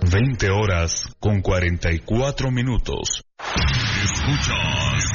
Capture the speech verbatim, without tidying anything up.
veinte horas con cuarenta y cuatro minutos. Escuchas